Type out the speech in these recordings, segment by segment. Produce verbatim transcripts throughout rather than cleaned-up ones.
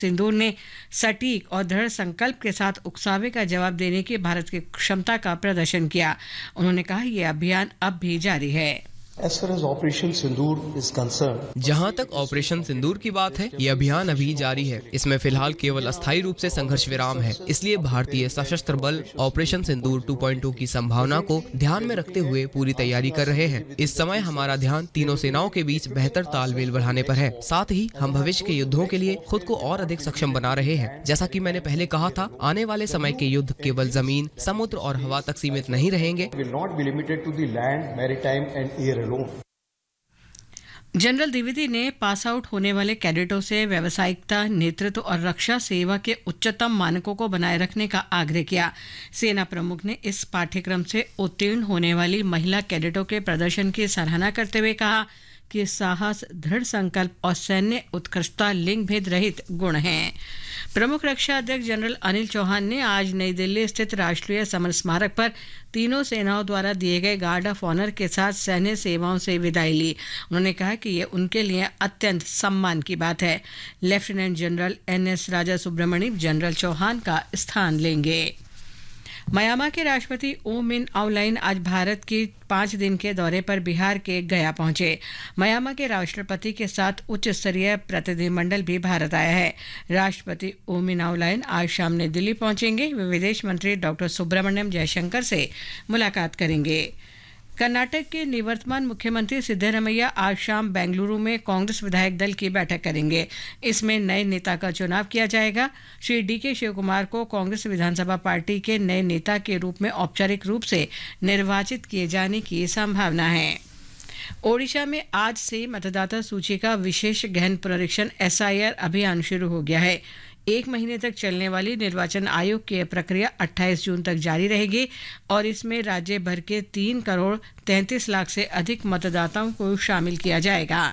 सिंदूर ने सटीक और दृढ़ संकल्प के साथ उकसावे का जवाब देने की भारत की क्षमता का प्रदर्शन किया। उन्होंने कहा यह अभियान अब भी जारी है। As far as Operation Sindoor is concerned, जहां तक ऑपरेशन सिंदूर की बात है, ये अभियान अभी जारी है। इसमें फिलहाल केवल अस्थायी रूप से संघर्ष विराम है। इसलिए भारतीय सशस्त्र बल ऑपरेशन सिंदूर टू पॉइंट ओ की संभावना को ध्यान में रखते हुए पूरी तैयारी कर रहे हैं। इस समय हमारा ध्यान तीनों सेनाओं के बीच बेहतर तालमेल बढ़ाने पर है। साथ ही हम भविष्य के युद्धों के लिए खुद को और अधिक सक्षम बना रहे हैं। जैसा कि मैंने पहले कहा था, आने वाले समय के युद्ध केवल जमीन, समुद्र और हवा तक सीमित नहीं रहेंगे। will not be limited to the land, maritime and air alone. General Dwivedi ने पास आउट होने वाले कैडेटों से व्यावसायिकता, नेतृत्व और रक्षा सेवा के उच्चतम मानकों को बनाए रखने का आग्रह किया। सेना प्रमुख ने इस पाठ्यक्रम से उत्तीर्ण होने वाली महिला कैडेटों के प्रदर्शन की सराहना करते हुए कहा कि साहस, दृढ़ संकल्प और सैन्य उत्कृष्टता लिंग भेद रहित गुण हैं। प्रमुख रक्षा अध्यक्ष जनरल अनिल चौहान ने आज नई दिल्ली स्थित राष्ट्रीय समर स्मारक पर तीनों सेनाओं द्वारा दिए गए गार्ड ऑफ ऑनर के साथ सैन्य सेवाओं से विदाई ली। उन्होंने कहा कि ये उनके लिए अत्यंत सम्मान की बात है। लेफ्टिनेंट जनरल एन एस राजा सुब्रमण्यम जनरल चौहान का स्थान लेंगे। म्यांमार के राष्ट्रपति ओ मिन आउलाइन आज भारत की पाँच दिन के दौरे पर बिहार के गया पहुंचे। म्यांमार के राष्ट्रपति के साथ उच्च स्तरीय प्रतिनिधिमंडल भी भारत आया है। राष्ट्रपति ओ मिन आउलाइन आज शाम नई दिल्ली पहुंचेंगे। वे विदेश मंत्री डॉक्टर सुब्रमण्यम जयशंकर से मुलाकात करेंगे। कर्नाटक के निवर्तमान मुख्यमंत्री सिद्धरमैया आज शाम बेंगलुरु में कांग्रेस विधायक दल की बैठक करेंगे। इसमें नए नेता का चुनाव किया जाएगा। श्री डी के शिवकुमार को कांग्रेस विधानसभा पार्टी के नए नेता के रूप में औपचारिक रूप से निर्वाचित किए जाने की संभावना है। ओडिशा में आज से मतदाता सूची का विशेष गहन पुनरीक्षण एस आई आर अभियान शुरू हो गया है। एक महीने तक चलने वाली निर्वाचन आयोग की प्रक्रिया अट्ठाईस जून तक जारी रहेगी और इसमें राज्य भर के तीन करोड़ तैंतीस लाख से अधिक मतदाताओं को शामिल किया जाएगा।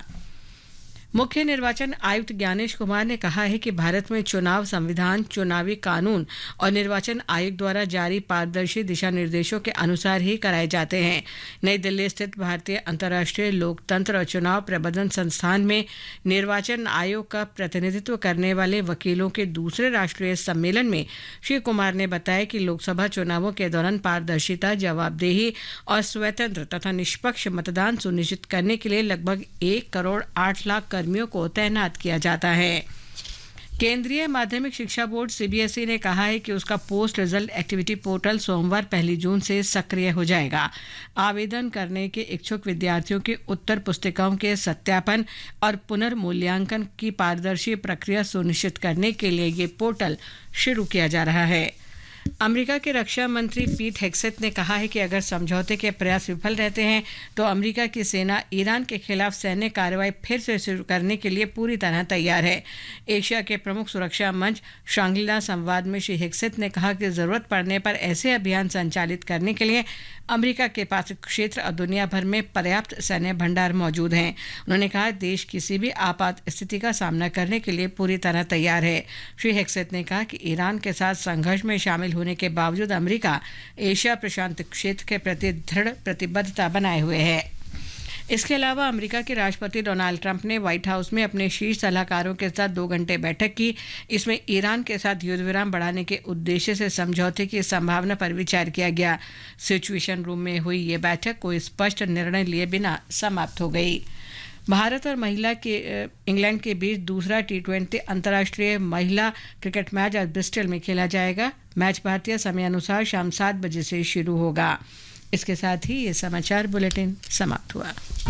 मुख्य निर्वाचन आयुक्त ज्ञानेश कुमार ने कहा है कि भारत में चुनाव संविधान, चुनावी कानून और निर्वाचन आयोग द्वारा जारी पारदर्शी दिशा निर्देशों के अनुसार ही कराए जाते हैं। नई दिल्ली स्थित भारतीय अंतर्राष्ट्रीय लोकतंत्र और चुनाव प्रबंधन संस्थान में निर्वाचन आयोग का प्रतिनिधित्व करने वाले वकीलों के दूसरे राष्ट्रीय सम्मेलन में श्री कुमार ने बताया कि लोकसभा चुनावों के दौरान पारदर्शिता, जवाबदेही और स्वतंत्र तथा निष्पक्ष मतदान सुनिश्चित करने के लिए लगभग एक करोड़ आठ लाख कर्मियों को तैनात किया जाता है। केंद्रीय माध्यमिक शिक्षा board C B S E ने कहा है कि उसका पोस्ट रिजल्ट एक्टिविटी पोर्टल सोमवार पहली जून से सक्रिय हो जाएगा। आवेदन करने के इच्छुक विद्यार्थियों की उत्तर पुस्तिकाओं के सत्यापन और पुनर्मूल्यांकन की पारदर्शी प्रक्रिया सुनिश्चित करने के लिए ये पोर्टल शुरू किया जा रहा है। अमेरिका के रक्षा मंत्री पीट हेग्सेथ ने कहा है कि अगर समझौते के प्रयास विफल रहते हैं तो अमेरिका की सेना ईरान के खिलाफ सैन्य कार्रवाई फिर से शुरू करने के लिए पूरी तरह तैयार है। एशिया के प्रमुख सुरक्षा मंच शांग्री-ला संवाद में श्री हेग्सेथ ने कहा कि जरूरत पड़ने पर ऐसे अभियान संचालित करने के लिए अमेरिका के पास क्षेत्र और दुनिया भर में पर्याप्त सैन्य भंडार मौजूद हैं। उन्होंने कहा देश किसी भी आपात स्थिति का सामना करने के लिए पूरी तरह तैयार है। श्री हेग्सेथ ने कहा कि ईरान के साथ संघर्ष में शामिल होने के बावजूद अमेरिका एशिया प्रशांत क्षेत्र के प्रति दृढ़ प्रतिबद्धता बनाए हुए है। इसके अलावा अमेरिका के राष्ट्रपति डोनाल्ड ट्रंप ने व्हाइट हाउस में अपने शीर्ष सलाहकारों के साथ दो घंटे बैठक की। इसमें ईरान के साथ युद्ध विराम बढ़ाने के उद्देश्य से समझौते की संभावना पर विचार किया गया। सिचुएशन रूम में हुई ये बैठक कोई स्पष्ट निर्णय लिए बिना समाप्त हो गई। भारत और महिला के इंग्लैंड के बीच दूसरा टी ट्वेंटी अंतर्राष्ट्रीय महिला क्रिकेट मैच आज ब्रिस्टल में खेला जाएगा। मैच भारतीय समय अनुसार शाम सात बजे से शुरू होगा। इसके साथ ही ये समाचार बुलेटिन समाप्त हुआ।